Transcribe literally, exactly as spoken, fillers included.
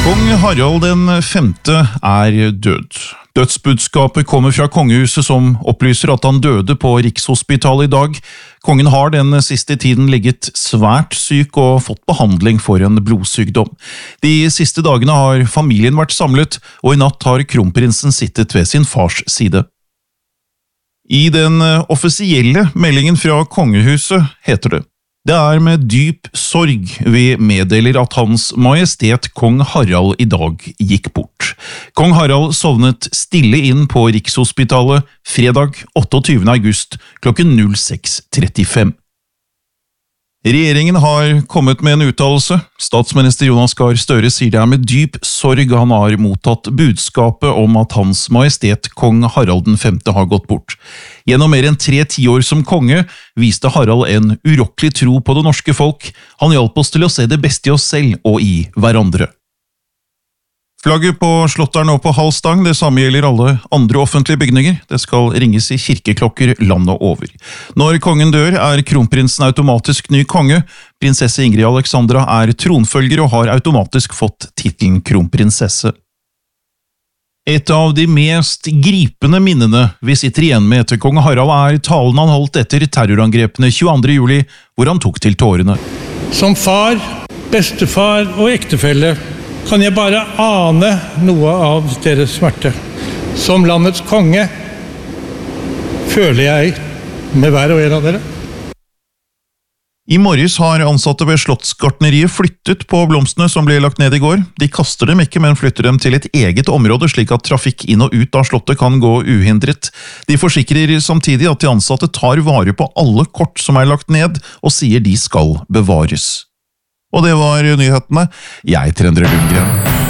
Kong Harald den femte er død. Dødsbudskapet kommer fra kongehuset som opplyser at han døde på Rikshospitalet i dag. Kongen har den siste tiden ligget svært syk og fått behandling for en blodsykdom. De siste dagene har familien vært samlet, og i natt har kronprinsen sittet ved sin fars side. I den offisielle meldingen fra kongehuset heter det: Det er med dyp sorg vi meddeler at Hans Majestet Kong Harald i dag gikk bort. Kong Harald sovnet stille inn på Rikshospitalet fredag otteogtyvende august klokken seks trettifem. Regjeringen har kommet med en uttalelse. Statsminister Jonas Gahr Støre sier det er med dyp sorg han har mottatt budskapet om at Hans Majestet Kong Harald den femte har gått bort. Gjennom mer enn tre tiår som konge viste Harald en urokkelig tro på det norske folk. Han hjalp oss til å se det beste i oss selv og i hverandre. Flagget på slottet er nå på halv stang, det samme gjelder alle andre offentlige bygninger. Det skal ringes i kirkeklokker landet over. Når kongen dør er kronprinsen automatisk ny konge. Prinsesse Ingrid Alexandra er tronfølger og har automatisk fått titlen kronprinsesse. Et av de mest gripende minnene vi sitter igjen med etter kong Harald er talen han holdt etter terrorangrepene tjueandre juli, hvor han tok til tårene. Som far, bestefar og ektefelle kan jeg bare ane noe av deres smerte. Som landets konge føler jeg med hver og en av dere. I morges har ansatte ved Slottsgartneriet flyttet på blomstene som ble lagt ned i går. De kaster dem ikke, men flytter dem til et eget område, slik at trafikk inn og ut av slottet kan gå uhindret. De forsikrer samtidig at de ansatte tar vare på alle kort som er lagt ned, og sier de skal bevares. Og det var nyhetene. Jeg, Trendre Lundgren.